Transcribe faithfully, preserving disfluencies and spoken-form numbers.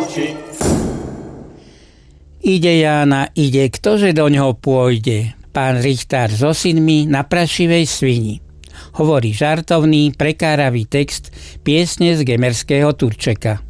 oči. Ide Jána, ide, ktože do ňoho pôjde? Pán Richtár so synmi na prašivej svini. Hovorí žartovný, prekáravý text piesne z Gemerského Turčeka.